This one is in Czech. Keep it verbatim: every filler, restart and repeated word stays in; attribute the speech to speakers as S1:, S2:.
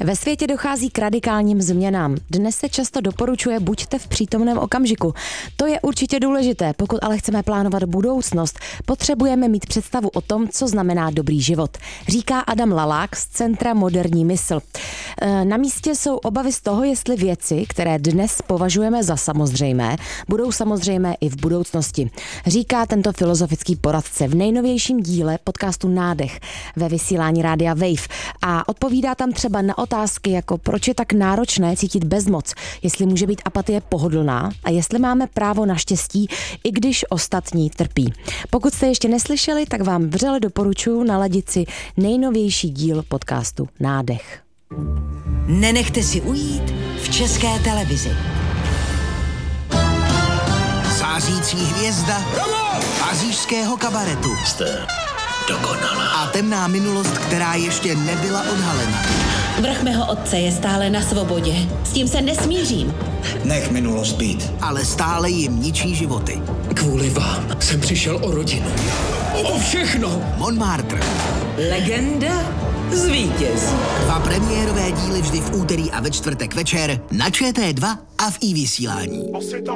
S1: Ve světě dochází k radikálním změnám. Dnes se často doporučuje buďte v přítomném okamžiku. To je určitě důležité, pokud ale chceme plánovat budoucnost, potřebujeme mít představu o tom, co znamená dobrý život. Říká Adam Lalák z Centra Moderní mysl. Na místě jsou obavy z toho, jestli věci, které dnes považujeme za samozřejmé, budou samozřejmé i v budoucnosti. Říká tento filozofický poradce v nejnovějším díle podcastu Nádech ve vysílání rádia Wave a odpovídá tam třeba na otázky jako proč je tak náročné cítit bezmoc, jestli může být apatie pohodlná a jestli máme právo na štěstí, i když ostatní trpí. Pokud jste ještě neslyšeli, tak vám vřele doporučuji naladit si nejnovější díl podcastu Nádech.
S2: Nenechte si ujít v České televizi. Zářící hvězda pařížského kabaretu.
S3: Jste dokonalá.
S2: A temná minulost, která ještě nebyla odhalena.
S4: Vrch mého otce je stále na svobodě. S tím se nesmířím.
S3: Nech minulost být.
S2: Ale stále jim ničí životy.
S5: Kvůli vám jsem přišel o rodinu. O všechno.
S2: Montmartre.
S6: Legenda zvítězí.
S2: Dva premiérové díly vždy v úterý a ve čtvrtek večer na Č T dva a v iVysílání.